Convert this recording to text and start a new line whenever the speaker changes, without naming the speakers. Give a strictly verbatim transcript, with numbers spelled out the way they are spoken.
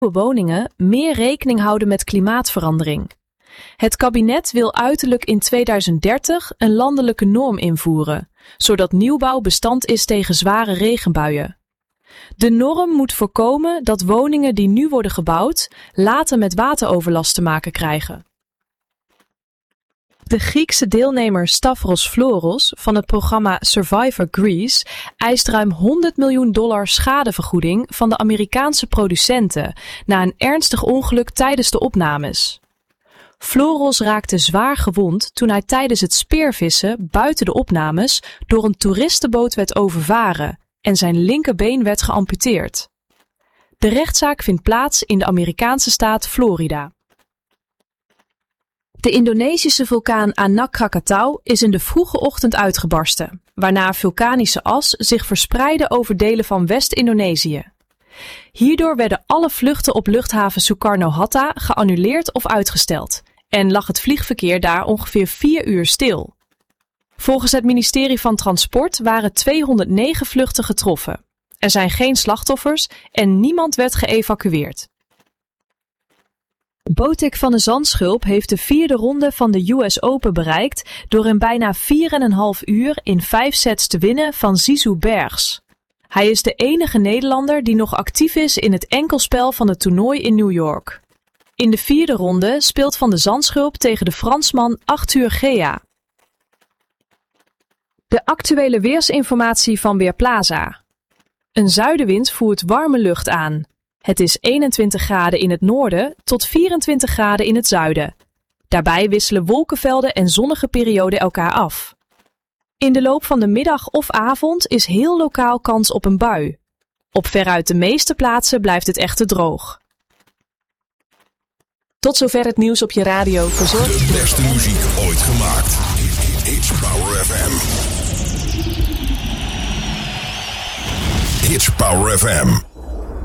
woningen meer rekening houden met klimaatverandering. Het kabinet wil uiterlijk in tweeduizend dertig een landelijke norm invoeren, zodat nieuwbouw bestand is tegen zware regenbuien. De norm moet voorkomen dat woningen die nu worden gebouwd later met wateroverlast te maken krijgen. De Griekse deelnemer Stavros Floros van het programma Survivor Greece eist ruim honderd miljoen dollar schadevergoeding van de Amerikaanse producenten na een ernstig ongeluk tijdens de opnames. Floros raakte zwaar gewond toen hij tijdens het speervissen buiten de opnames door een toeristenboot werd overvaren en zijn linkerbeen werd geamputeerd. De rechtszaak vindt plaats in de Amerikaanse staat Florida. De Indonesische vulkaan Anak Krakatau is in de vroege ochtend uitgebarsten, waarna vulkanische as zich verspreidde over delen van West-Indonesië. Hierdoor werden alle vluchten op luchthaven Soekarno-Hatta geannuleerd of uitgesteld en lag het vliegverkeer daar ongeveer vier uur stil. Volgens het ministerie van Transport waren tweehonderdnegen vluchten getroffen. Er zijn geen slachtoffers en niemand werd geëvacueerd. Botic van de Zandschulp heeft de vierde ronde van de U S Open bereikt door in bijna vier en een half uur in vijf sets te winnen van Zizou Bergs. Hij is de enige Nederlander die nog actief is in het enkelspel van het toernooi in New York. In de vierde ronde speelt Van de Zandschulp tegen de Fransman Arthur Gea. De actuele weersinformatie van Weerplaza. Een zuidenwind voert warme lucht aan. Het is eenentwintig graden in het noorden tot vierentwintig graden in het zuiden. Daarbij wisselen wolkenvelden en zonnige perioden elkaar af. In de loop van de middag of avond is heel lokaal kans op een bui. Op veruit de meeste plaatsen blijft het echter droog. Tot zover het nieuws op je radio. Verzorgd.
De beste muziek ooit gemaakt. Hits Power F M. Hits Power F M.